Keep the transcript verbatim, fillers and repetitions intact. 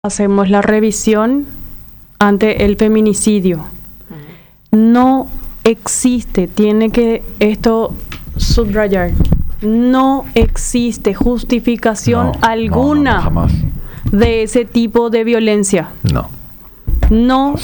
hacemos la revisión ante el feminicidio. No existe, tiene que esto subrayar, no existe justificación No, alguna no, no, jamás. de ese tipo de violencia. No. No